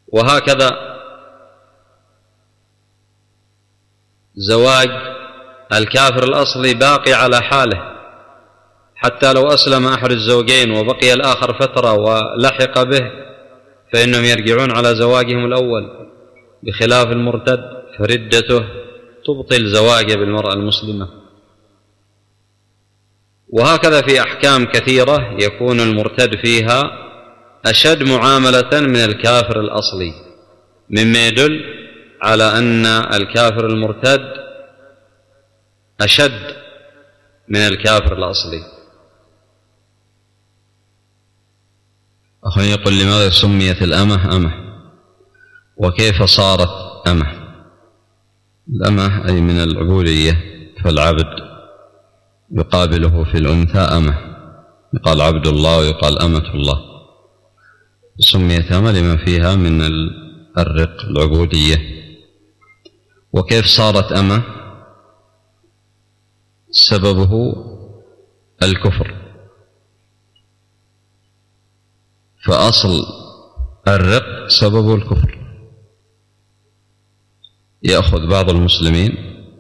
وهكذا زواج الكافر الأصلي باقي على حاله، حتى لو أسلم أحد الزوجين وبقي الآخر فترة ولحق به فإنهم يرجعون على زواجهم الأول، بخلاف المرتد فردته تبطل زواجه بالمرأة المسلمة. وهكذا في أحكام كثيرة يكون المرتد فيها أشد معاملة من الكافر الأصلي، مما يدل على أن الكافر المرتد أشد من الكافر الأصلي. أخي يقول: لماذا سميت الأمة أمة؟ وكيف صارت أمة؟ الأمة أي من العبودية، فالعبد يقابله في الأنثى أمة، يقال عبد الله ويقال أمة الله. سميت أمة لما فيها من الرق العبودية. وكيف صارت أمة؟ سببه الكفر، فأصل الرق سببه الكفر. يأخذ بعض المسلمين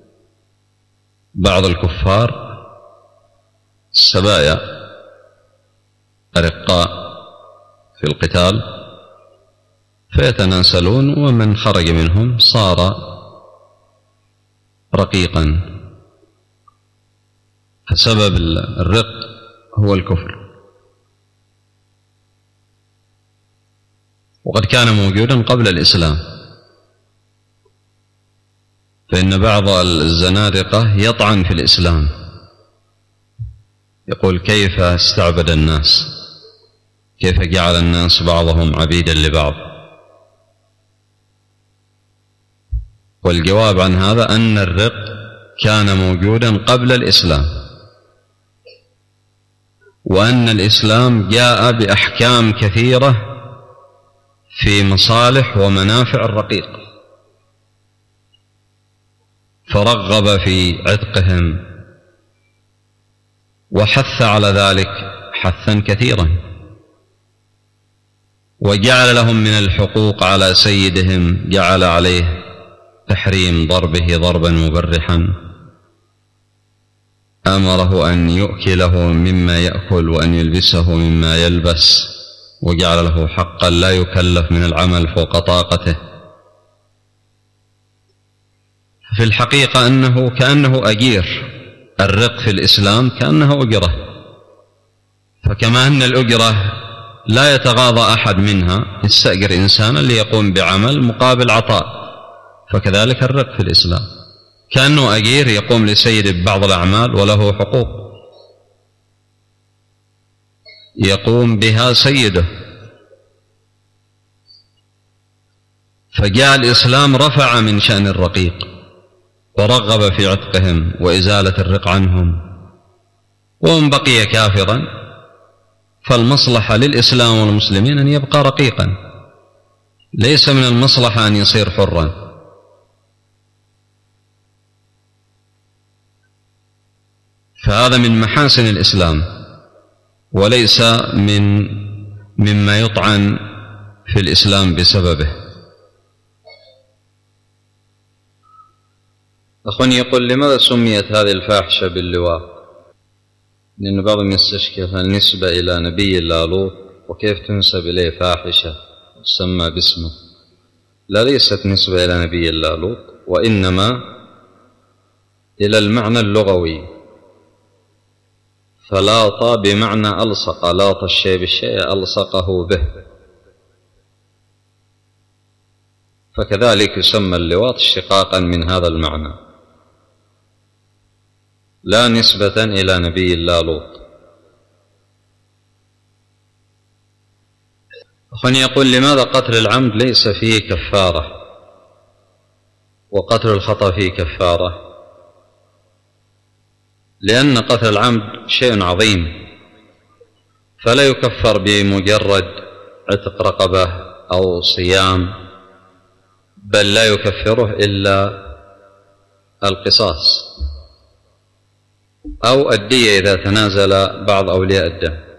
بعض الكفار سبايا أرقاء في القتال فيتناسلون، ومن خرج منهم صار رقيقا، فسبب الرق هو الكفر. وقد كان موجودا قبل الإسلام، فإن بعض الزنادقة يطعن في الإسلام، يقول: كيف استعبد الناس، كيف جعل الناس بعضهم عبيدا لبعض. والجواب عن هذا أن الرق كان موجودا قبل الإسلام، وأن الإسلام جاء بأحكام كثيرة في مصالح ومنافع الرقيق، فرغب في عتقهم وحث على ذلك حثا كثيرا، وجعل لهم من الحقوق على سيدهم، جعل عليه تحريم ضربه ضربا مبرحا، أمره أن يؤكله مما يأكل وأن يلبسه مما يلبس، وجعل له حقا لا يكلف من العمل فوق طاقته. في الحقيقة أنه كأنه أجير، الرق في الإسلام كأنه أجرة، فكما أن الأجرة لا يتغاضى أحد منها، يستأجر إنسانا ليقوم بعمل مقابل عطاء، فكذلك الرق في الإسلام كأنه أجير يقوم لسيد ببعض الأعمال وله حقوق يقوم بها سيده. فجاء الإسلام رفع من شأن الرقيق ورغب في عتقهم وإزالة الرق عنهم، ومن بقي كافرا فالمصلحة للإسلام والمسلمين أن يبقى رقيقا، ليس من المصلحة أن يصير حرا. فهذا من محاسن الإسلام، وليس مما يطعن في الإسلام بسببه. أخواني يقول: لماذا سميت هذه الفاحشة باللواط؟ لأن بعضهم يستشكل هل نسبة إلى نبي الله لوط، وكيف تنسب إليه فاحشة وتسمى باسمه؟ لا، ليست نسبة إلى نبي الله لوط، وإنما إلى المعنى اللغوي. فلاط بمعنى ألصق، لاط الشيء بالشيء ألصقه به، فكذلك يسمى اللواط اشتقاقا من هذا المعنى، لا نسبة إلى نبي الله لوط. أخواني يقول: لماذا قتل العمد ليس فيه كفارة وقتل الخطأ فيه كفارة؟ لأن قتل العمد شيء عظيم، فلا يكفر بمجرد عتق رقبة أو صيام، بل لا يكفره إلا القصاص أو الدية إذا تنازل بعض أولياء الدم.